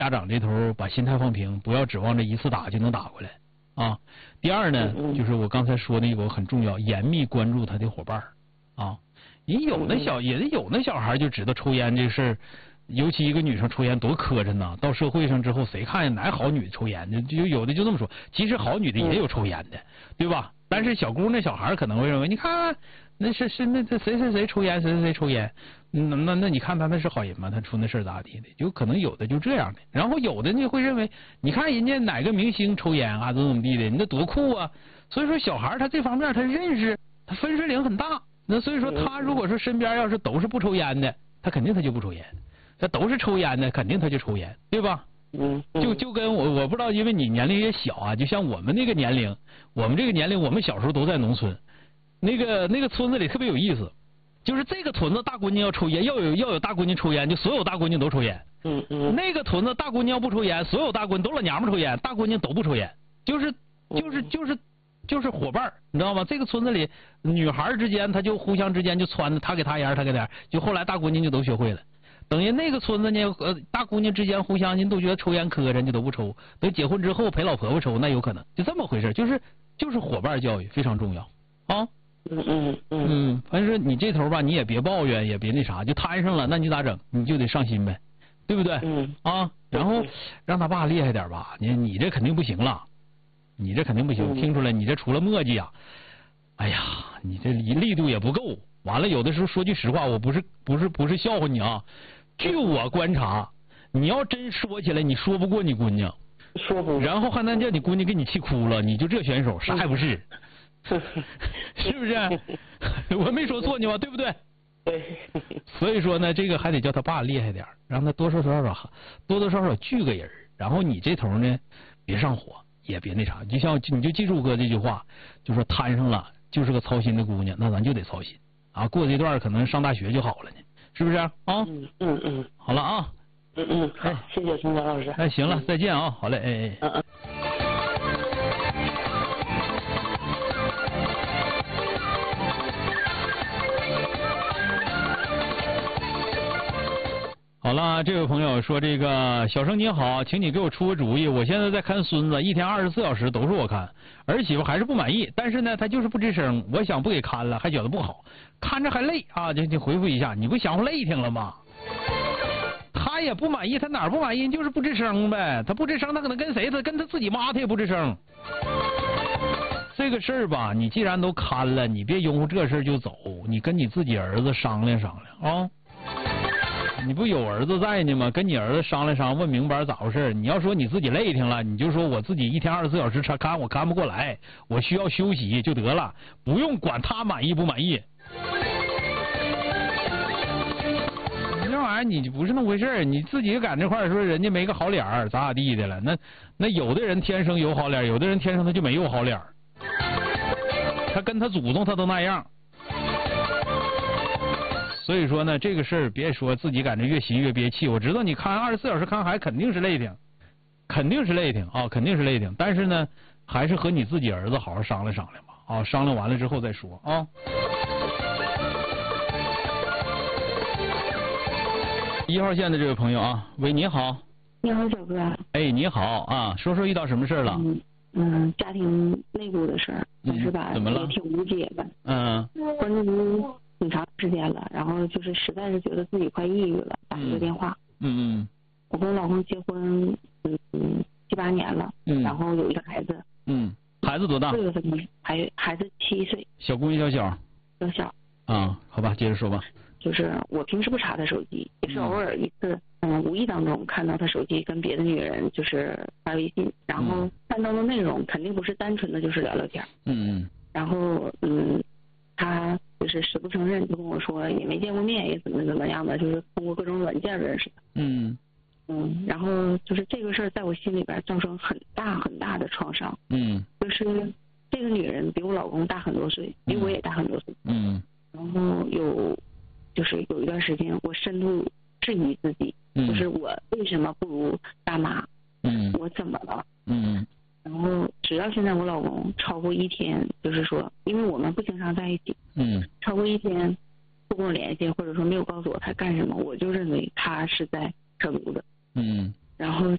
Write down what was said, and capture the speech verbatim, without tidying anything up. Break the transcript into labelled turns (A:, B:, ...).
A: 家长这头把心态放平，不要指望这一次打就能打过来啊。第二呢，就是我刚才说那个很重要，严密关注他的伙伴啊。你有那小也有那小孩就知道抽烟这事儿，尤其一个女生抽烟多磕碜呐。到社会上之后，谁看见哪好女的抽烟的，就有的就这么说。其实好女的也有抽烟的，对吧？但是小姑娘小孩可能会认为，你看那是是那这谁谁谁抽烟，谁谁谁抽烟，那那那你看他那是好人吗？他出那事儿咋地的？就可能有的就这样的。然后有的呢会认为，你看人家哪个明星抽烟啊，怎么怎么地的，你那多酷啊！所以说小孩他这方面他认识他分水岭很大。那所以说他如果说身边要是都是不抽烟的，他肯定他就不抽烟；他都是抽烟的，肯定他就抽烟，对吧？
B: 嗯，
A: 就就跟我我不知道，因为你年龄也小啊，就像我们那个年龄，我们这个年龄，我们小时候都在农村，那个那个村子里特别有意思，就是这个屯子大姑娘要抽烟，要有要有大姑娘抽烟，就所有大姑娘都抽烟。
B: 嗯嗯。
A: 那个屯子大姑娘不抽烟，所有大姑娘都老娘们抽烟，大姑娘都不抽烟，就是就是就是就是伙伴，你知道吗？这个村子里女孩之间，她就互相之间就撺掇，她给她烟，她给她烟，就后来大姑娘就都学会了。等于那个村子呢，呃，大姑娘之间互相，人都觉得抽烟磕碜，就都不抽。等结婚之后陪老婆婆抽，那有可能，就这么回事，就是就是伙伴教育非常重要啊。
B: 嗯嗯嗯。
A: 嗯，反正说你这头吧，你也别抱怨，也别那啥，就摊上了，那你咋整？你就得上心呗，对不对？
B: 嗯。
A: 啊，然后让他爸厉害点吧，你你这肯定不行了，你这肯定不行，听出来你这除了磨叽啊，哎呀，你这力度也不够。完了，有的时候说句实话，我不是不是不是笑话你啊。据我观察，你要真说起来，你说不过你姑娘，
B: 说不，
A: 然后还能叫你姑娘给你气哭了，你就这选手啥也不是，是不是？我没说错你吧，对不对？
B: 对。
A: 所以说呢，这个还得叫他爸厉害点，让他多多少少多多少少聚个人，然后你这头呢，别上火，也别那啥，就像你就记住哥这句话，就说摊上了就是个操心的姑娘，那咱就得操心啊，过这段可能上大学就好了呢。是不是啊？
B: 嗯嗯嗯，
A: 好了啊。
B: 嗯嗯，好，谢谢陈强老师。
A: 哎，行了，再见啊，好嘞，哎哎。
B: 嗯嗯。
A: 好了，这位朋友说这个小生你好，请你给我出个主意，我现在在看孙子，一天二十四小时都是我看，儿媳妇还是不满意，但是呢，她就是不吱声，我想不给看了，还觉得不好，看着还累啊，就就回复一下，你不想乎累挺了吗？他也不满意，他哪儿不满意？就是不吱声呗，他不吱声，他可能跟谁？他跟他自己妈，他也不吱声。这个事儿吧，你既然都看了，你别拥护这事儿就走，你跟你自己儿子商量商量啊。你不有儿子在呢吗？跟你儿子商量商量，问明白咋回事。你要说你自己累挺了，你就说我自己一天二十四小时看我看不过来，我需要休息就得了，不用管他满意不满意。你这玩意儿你不是那么回事，你自己赶这块说人家没个好脸儿咋咋地的了，那那有的人天生有好脸，有的人天生他就没有好脸，他跟他祖宗他都那样。所以说呢，这个事儿别说自己感觉越寻越憋气。我知道你看二十四小时看孩子肯定是累挺，肯定是累挺啊，肯定是累挺。但是呢，还是和你自己儿子好好商量商量吧啊，商量完了之后再说啊。一号线的这位朋友啊，喂，你好。
C: 你好，小哥。
A: 哎，你好啊，说说遇到什么事了？
C: 嗯嗯，家庭内部的事儿，但是吧，
A: 怎么了？
C: 也挺无解的。
A: 嗯。
C: 关注挺长时间了，然后就是实在是觉得自己快抑郁了，打一个电话。
A: 嗯嗯。
C: 我跟我老公结婚嗯七八年了，
A: 嗯，
C: 然后有一个孩子。
A: 嗯，孩子多大？
C: 四月份孩孩子七岁。
A: 小姑娘小小。
C: 小小。
A: 啊，好吧，接着说吧。
C: 就是我平时不查他手机，也是偶尔一次，嗯，无意当中看到他手机跟别的女人就是发微信，然后看到的内容肯定不是单纯的就是聊聊天。
A: 嗯嗯。
C: 然后嗯，他就是死不承认，就跟我说也没见过面，也怎么怎么样的，就是通过各种软件认识的。
A: 嗯
C: 嗯，然后就是这个事儿在我心里边造成很大很大的创伤。
A: 嗯，
C: 就是这个女人比我老公大很多岁，比我也大很多岁。
A: 嗯，
C: 然后有就是有一段时间我深度质疑自己，
A: 嗯，
C: 就是我为什么不如大妈？
A: 嗯，
C: 我怎么了？
A: 嗯，
C: 然后只要现在我老公超过一天，就是说因为我们不经常在一起，
A: 嗯，
C: 超过一天不跟我联系，或者说没有告诉我他干什么，我就认为他是在扯犊子。
A: 嗯，
C: 然后